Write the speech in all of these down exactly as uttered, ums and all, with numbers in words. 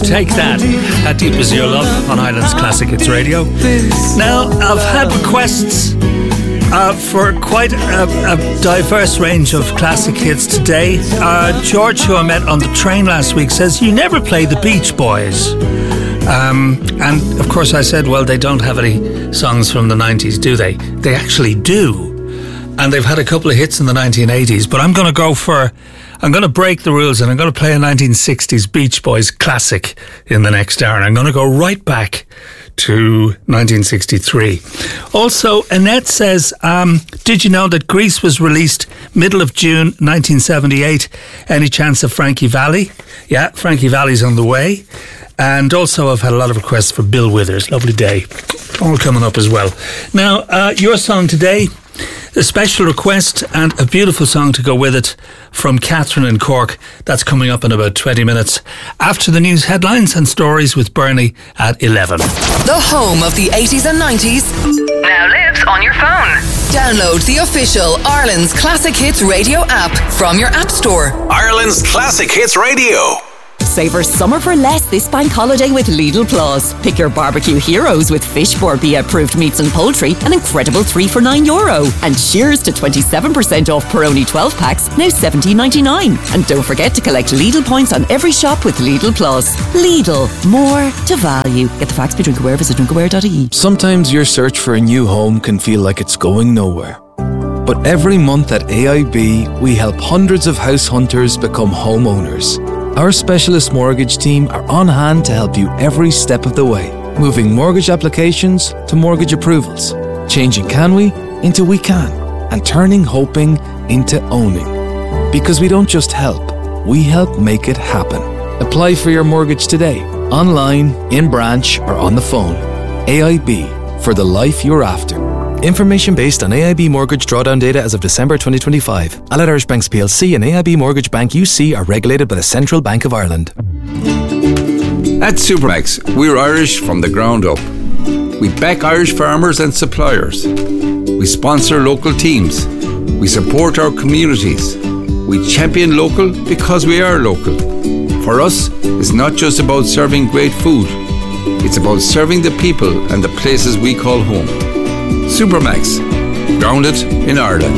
Take that. How Deep Is Your Love on Ireland's Classic Hits Radio. Now, I've had requests uh, for quite a, a diverse range of classic hits today. Uh, George, who I met on the train last week, says, you never play the Beach Boys. Um, and, of course, I said, well, they don't have any songs from the nineties, do they? They actually do. And they've had a couple of hits in the nineteen eighties, but I'm going to go for, I'm going to break the rules and I'm going to play a nineteen sixties Beach Boys classic in the next hour. And I'm going to go right back to nineteen sixty-three. Also, Annette says, um, did you know that Grease was released middle of June nineteen seventy-eight? Any chance of Frankie Valli? Yeah, Frankie Valli's on the way. And also I've had a lot of requests for Bill Withers. Lovely day. All coming up as well. Now, uh, your song today, a special request and a beautiful song to go with it from Catherine in Cork. That's coming up in about twenty minutes after the news headlines and stories with Bernie at eleven. The home of the eighties and nineties now lives on your phone. Download the official Ireland's Classic Hits Radio app from your app store. Ireland's Classic Hits Radio. Savor summer for less this bank holiday with Lidl Plus. Pick your barbecue heroes with Fish Borbia approved meats and poultry, an incredible three for nine euro. And cheers to twenty-seven percent off Peroni twelve packs, now seventeen ninety-nine. And don't forget to collect Lidl points on every shop with Lidl Plus. Lidl, more to value. Get the facts, be drinkaware, visit drinkaware dot I E. Sometimes your search for a new home can feel like it's going nowhere. But every month at A I B, we help hundreds of house hunters become homeowners. Our specialist mortgage team are on hand to help you every step of the way, moving mortgage applications to mortgage approvals, changing can we into we can, and turning hoping into owning. Because we don't just help, we help make it happen. Apply for your mortgage today, online, in branch, or on the phone. A I B, for the life you're after. Information based on A I B mortgage drawdown data as of December twenty twenty-five. Allied Irish Banks P L C and A I B Mortgage Bank U C are regulated by the Central Bank of Ireland. At Supermax, we're Irish from the ground up. We back Irish farmers and suppliers. We sponsor local teams. We support our communities. We champion local because we are local. For us, it's not just about serving great food. It's about serving the people and the places we call home. Supermax, grounded in Ireland.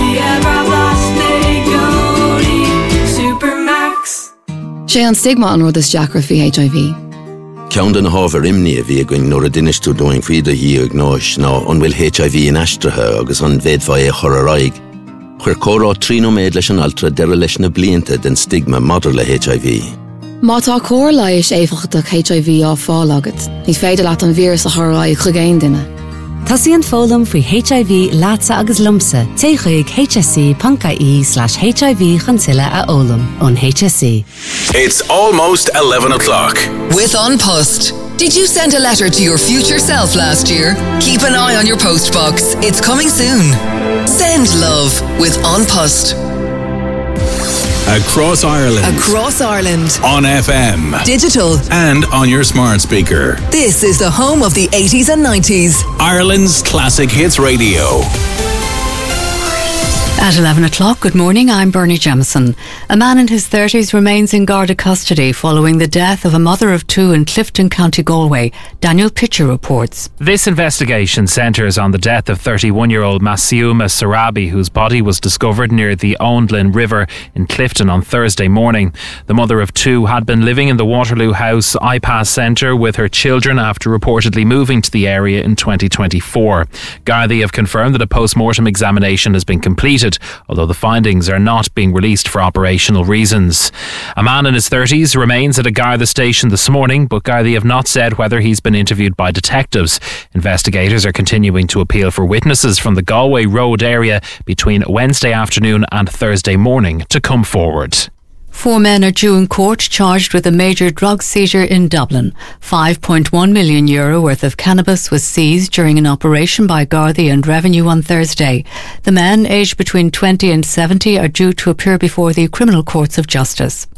Sé an stigma an rud is deacra fi H I V. Ceann den hábhar imní a bhí going nóair a duinisteú doing faoide hí ag náis ná an bhfuil H I V in aistrithe agus an bhéadfá é chur a raig. Chuir córá tríú méid leis an altra deire leis na blianta den stigma madidir le H I V. Má tá cór leiis éifeachtach H I V á fáil agat, ní féidir leat an vírus a chur chu géin duine. Tasíonn fólam faoi H I V láta agus lumsa téigh hsc.ie slash HIV chantilla a ólam on H S C. It's almost eleven o'clock. With An Post. Did you send a letter to your future self last year? Keep an eye on your post box. It's coming soon. Send love with An Post. Across Ireland. Across Ireland. On F M. Digital. And on your smart speaker. This is the home of the eighties and nineties. Ireland's Classic Hits Radio. At eleven o'clock, good morning, I'm Bernie Jamieson. A man in his thirties remains in Garda custody following the death of a mother of two in Clifton, County Galway. Daniel Pitcher reports. This investigation centres on the death of thirty-one-year-old Masiuma Sarabi, whose body was discovered near the Oundlin River in Clifton on Thursday morning. The mother of two had been living in the Waterloo House I PAS Centre with her children after reportedly moving to the area in twenty twenty-four. Gardaí have confirmed that a post-mortem examination has been completed, although the findings are not being released for operational reasons. A man in his thirties remains at a Garda station this morning, but Gardaí have not said whether he's been interviewed by detectives. Investigators are continuing to appeal for witnesses from the Galway Road area between Wednesday afternoon and Thursday morning to come forward. Four men are due in court charged with a major drug seizure in Dublin. five point one million euro worth of cannabis was seized during an operation by Gardaí and Revenue on Thursday. The men, aged between twenty and seventy, are due to appear before the criminal courts of justice.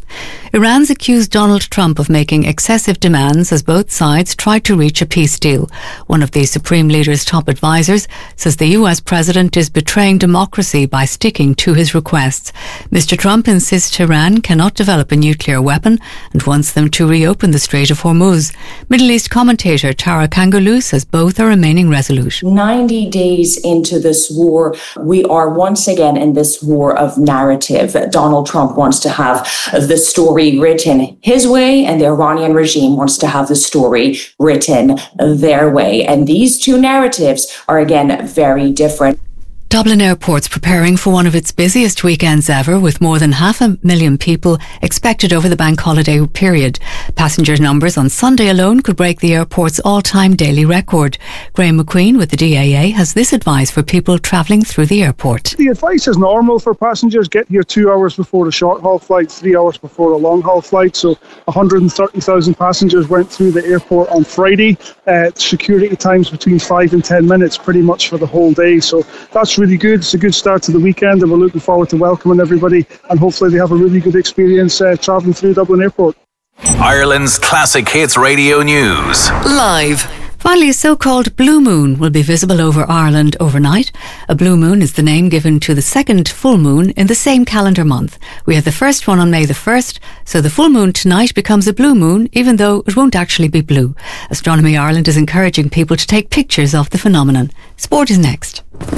Iran's accused Donald Trump of making excessive demands as both sides tried to reach a peace deal. One of the Supreme Leader's top advisors says the U S president is betraying democracy by sticking to his requests. Mister Trump insists Iran cannot develop a nuclear weapon and wants them to reopen the Strait of Hormuz. Middle East commentator Tara Kangarloo says both are remaining resolute. ninety days into this war, we are once again in this war of narrative. Donald Trump wants to have the story written his way, and the Iranian regime wants to have the story written their way. And these two narratives are, again, very different. Dublin Airport's preparing for one of its busiest weekends ever, with more than half a million people expected over the bank holiday period. Passenger numbers on Sunday alone could break the airport's all-time daily record. Graham McQueen with the D A A has this advice for people travelling through the airport. The advice is normal for passengers. Get here two hours before the short-haul flight, three hours before the long-haul flight. So one hundred thirty thousand passengers went through the airport on Friday. Uh, security times between five and ten minutes pretty much for the whole day. So that's really good. It's a good start to the weekend, and we're looking forward to welcoming everybody, and hopefully they have a really good experience uh, travelling through Dublin Airport. Ireland's Classic Hits Radio News. Live. Finally, a so-called blue moon will be visible over Ireland overnight. A blue moon is the name given to the second full moon in the same calendar month. We have the first one on May the first, so the full moon tonight becomes a blue moon, even though it won't actually be blue. Astronomy Ireland is encouraging people to take pictures of the phenomenon. Sport is next.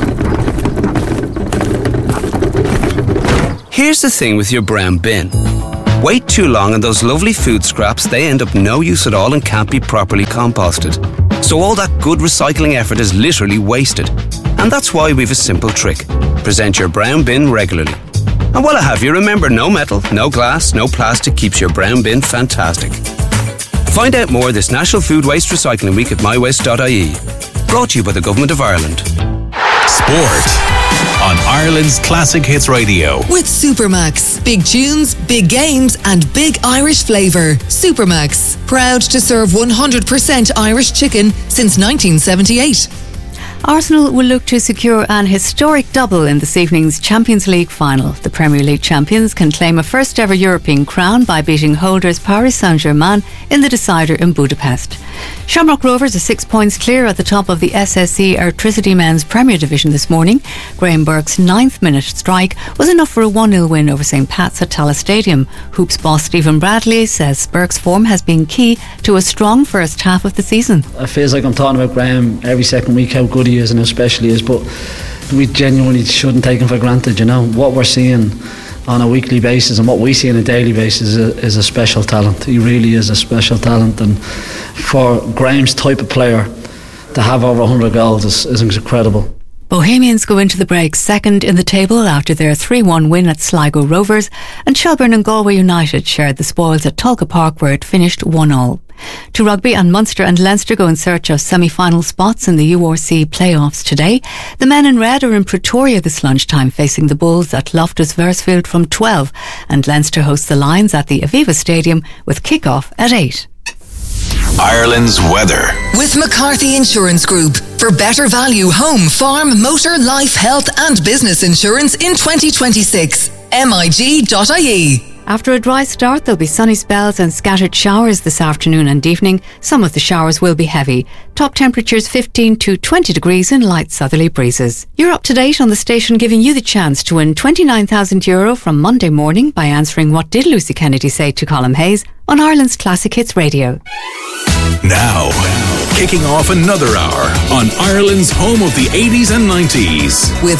Here's the thing with your brown bin. Wait too long and those lovely food scraps, they end up no use at all and can't be properly composted. So all that good recycling effort is literally wasted. And that's why we've a simple trick. Present your brown bin regularly. And while I have you, remember, no metal, no glass, no plastic keeps your brown bin fantastic. Find out more this National Food Waste Recycling Week at my waste dot I E. Brought to you by the Government of Ireland. Sport on Ireland's Classic Hits Radio. With Supermax. Big tunes, big games and big Irish flavour. Supermax. Proud to serve one hundred percent Irish chicken since nineteen seventy-eight. Arsenal will look to secure an historic double in this evening's Champions League final. The Premier League champions can claim a first ever European crown by beating holders Paris Saint-Germain in the decider in Budapest. Shamrock Rovers are six points clear at the top of the S S E Airtricity Men's Premier Division this morning. Graham Burke's ninth minute strike was enough for a one nil win over St Pat's at Tallaght Stadium. Hoops boss Stephen Bradley says Burke's form has been key to a strong first half of the season. It feels like I'm talking about Graham every second week, how good he is and how special he is, but we genuinely shouldn't take him for granted. You know, what we're seeing on a weekly basis and what we see on a daily basis is a, is a special talent. He really is a special talent, and for Graham's type of player to have over one hundred goals is, is incredible. Bohemians go into the break second in the table after their three one win at Sligo Rovers, and Shelbourne and Galway United shared the spoils at Tulka Park, where it finished one all. To rugby, and Munster and Leinster go in search of semi-final spots in the U R C playoffs today. The men in red are in Pretoria this lunchtime, facing the Bulls at Loftus Versfield from twelve, and Leinster hosts the Lions at the Aviva Stadium with kick-off at eight. Ireland's weather. With McCarthy Insurance Group. For better value home, farm, motor, life, health and business insurance in twenty twenty-six. M I G dot I E. After a dry start, there'll be sunny spells and scattered showers this afternoon and evening. Some of the showers will be heavy. Top temperatures fifteen to twenty degrees in light southerly breezes. You're up to date on the station, giving you the chance to win twenty-nine thousand euro from Monday morning by answering What Did Lucy Kennedy Say to Colm Hayes on Ireland's Classic Hits Radio. Now, kicking off another hour on Ireland's home of the eighties and nineties. With